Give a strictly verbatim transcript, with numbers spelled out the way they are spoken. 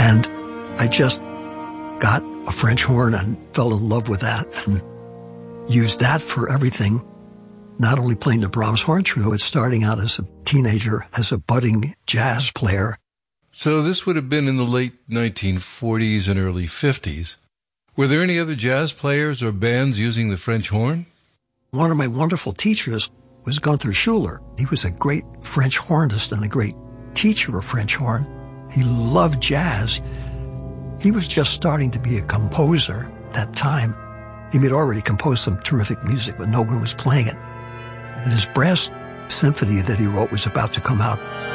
And I just got a French horn and fell in love with that and used that for everything, not only playing the Brahms Horn Trio, but starting out as a teenager as a budding jazz player. So this would have been in the late nineteen forties and early fifties. Were there any other jazz players or bands using the French horn? One of my wonderful teachers was Gunther Schuller. He was a great French hornist and a great teacher of French horn. He loved jazz. He was just starting to be a composer at that time. He had already composed some terrific music, but no one was playing it. And his brass symphony that he wrote was about to come out.